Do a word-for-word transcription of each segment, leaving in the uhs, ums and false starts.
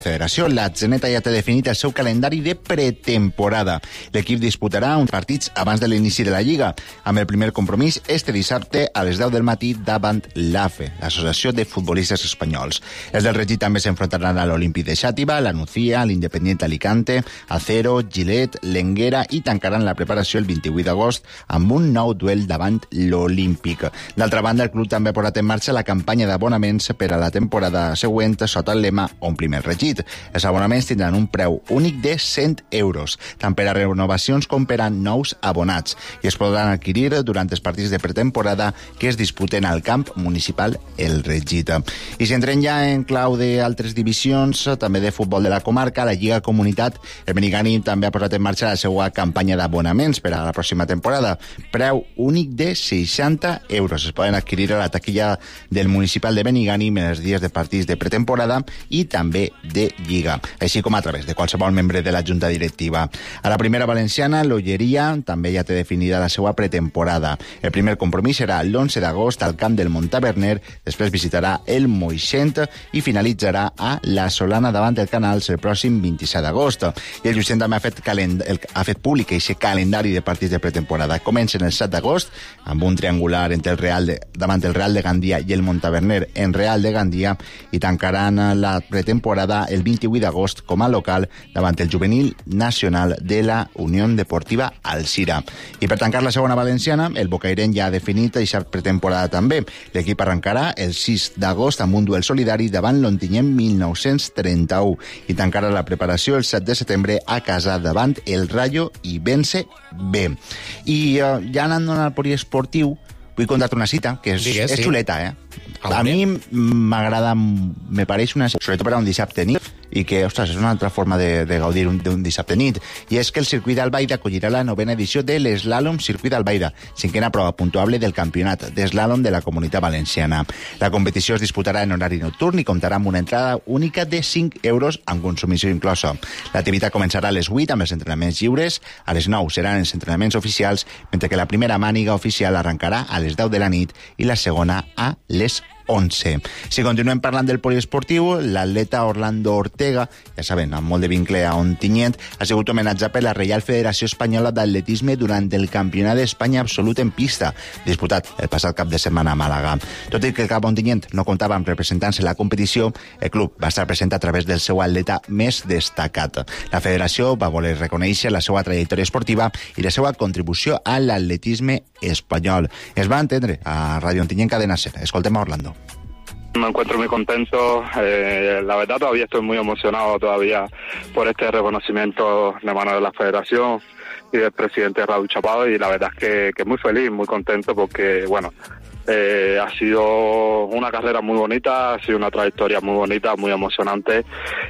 Federació, la Zeneta ja té definit el seu calendari de pretemporada. L'equip disputarà uns partits abans de l'inici de la Lliga, amb el primer compromís este dissabte a les deu del matí davant l'A F E, l'Associació de Futbolistes Espanyols. Els del Regit també s'enfrontaran a l'Olímpic de Xàtiva, la Nucía, l'Independiente Alicante, Acero, Gilet, l'Enguera i tancaran la preparació el vint-i-vuit d'agost amb un nou duel davant l'Olímpic. D'altra banda, el club també ha posat en marxa la campanya d'abonaments per a la temporada següent sota el lema Omplim el Regit. Els abonaments tindran un preu únic de cent euros, tant per a renovacions com per a nous abonats, i es podran adquirir durant els partits de pretemporada que es disputen al camp municipal El Regit. I si entrem ja en clau d'altres divisions, també de futbol de la comarca, la Lliga Comunitat, el Benigani també ha posat en marxa la seva campanya d'abonaments per a la pròxima temporada. Preu únic de seixanta euros. Es poden adquirir a la taquilla del municipal de Benigani en els dies de partits de pretemporada i també de Lliga, així com a través de qualsevol membre de la Junta Directiva. A la primera valenciana, l'Olleria també ja té definida la seva pretemporada. El primer compromís serà l'onze d'agost al camp del Montaverner, després visitarà el Moixent i finalitzarà a la Solana davant del Canals el pròxim vint-i-set d'agost. I el Llucent també ha fet, calend... ha fet públic aquest calendari de partits de pretemporada. Comencen el set d'agost amb un triangular entre el Real de... davant el Real de Gandia i el Montaverner en Real de Gandia i tancaran la pretemporada el vint-i-vuit d'agost com a local davant el juvenil nacional de la Unió Deportiva Alzira. I per tancar la segona valenciana, el Bocairent ja ha definit aquesta pretemporada també. L'equip arrencarà el sis d'agost amb un duel solidari davant l'Ontinyent mil nou-cents trenta-u i tancarà la preparació el set de setembre a casa davant el Rayo Ibense B. I uh, ja anant al poliesportiu, vull contar una cita, que és, Digues, és sí. xuleta, eh? A mi m'agrada, me pareix una... sobretot per a un dissabte nit, i que, ostres, és una altra forma de, de gaudir un, d'un dissabte nit, i és que el Circuit d'Albaida acollirà la novena edició de l'Eslalom Circuit d'Albaida, cinquena prova puntuable del campionat d'eslalom de la Comunitat Valenciana. La competició es disputarà en horari nocturn i comptarà amb una entrada única de cinc euros amb consumició inclosa. L'activitat començarà a les vuit amb els entrenaments lliures, a les nou seran els entrenaments oficials, mentre que la primera màniga oficial arrencarà a les deu de la nit i la segona a les onze. Si continuem parlant del poliesportiu, l'atleta Orlando Ortega, ja saben, amb molt de vincle a Ontinyent, ha sigut homenatjat per la Reial Federació Espanyola d'Atletisme durant el Campionat d'Espanya Absolut en pista, disputat el passat cap de setmana a Màlaga. Tot i que el cap Ontinyent no comptava amb representants en la competició, el club va estar present a través del seu atleta més destacat. La federació va voler reconèixer la seva trajectòria esportiva i la seva contribució a l'atletisme espanyol. Es va entendre a Radio Ontinyent Cadena Ser. Escoltem a Orlando. Me encuentro muy contento, eh, la verdad todavía estoy muy emocionado todavía por este reconocimiento de mano de la federación y del presidente Raúl Chapado, y la verdad es que, que muy feliz, muy contento porque, bueno, eh, ha sido una carrera muy bonita, ha sido una trayectoria muy bonita, muy emocionante,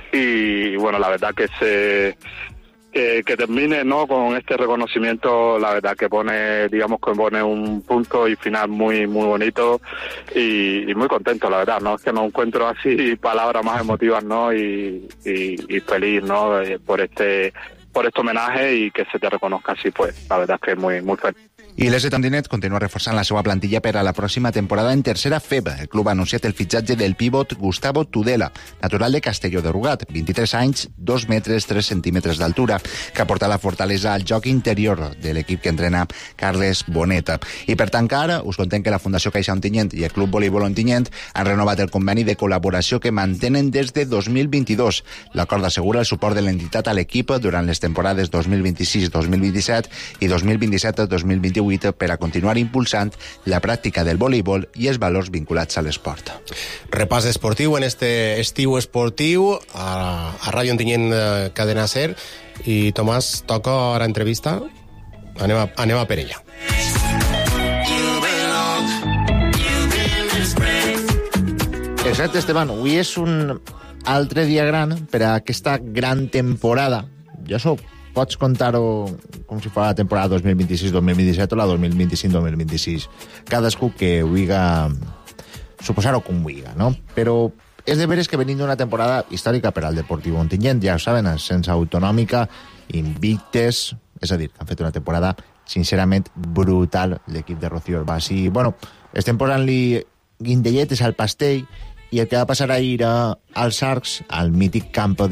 y bueno, la verdad que se... Que, que termine, ¿no?, con este reconocimiento, la verdad que pone, digamos que pone un punto y final muy muy bonito y, y muy contento, la verdad, ¿no? Es que no encuentro así palabras más emotivas, ¿no? Y, y, y feliz, ¿no?, por este por este homenaje y que se te reconozca así, pues la verdad es que muy muy feliz. I l'S Ontinyent continua reforçant la seva plantilla per a la pròxima temporada en tercera F E B. El club ha anunciat el fitxatge del pívot Gustavo Tudela, natural de Castelló de Rugat, vint-i-tres anys, dos metres, tres centímetres d'altura, que aporta la fortalesa al joc interior de l'equip que entrena Carles Bonet. I per tancar, us contem que la Fundació Caixa Ontinyent i el Club Voleibol Ontinyent han renovat el conveni de col·laboració que mantenen des de dos mil vint-i-dos. L'acord assegura el suport de l'entitat a l'equip durant les temporades dos mil vint-i-sis dos mil vint-i-set i dos mil vint-i-set dos mil vint-i-vuit per a continuar impulsant la pràctica del voleibol i els valors vinculats a l'esport. Repàs esportiu en este estiu esportiu a, a Ràdio Ontinyent Cadena Ser. I Tomàs, toca ara entrevista. Anem a, anem a per ella. Exacte, Esteban. Avui és un altre dia gran per a aquesta gran temporada. Jo soc pots contar-ho com si fos la temporada dos mil vint-i-sis dos mil vint-i-set o la dos mil vint-i-cinc dos mil vint-i-sis. Cadascú que vulga suposar-ho com vulga, no? Però és de veres que venim d'una temporada històrica per al Deportiu Ontinyent, ja ho saben, sense autonòmica, invictes, és a dir, han fet una temporada sincerament brutal l'equip de Rocío Herbàs. I, bueno, estem posant-li guindelletes al pastell i el que va passar ahir als Arcs, al mític camp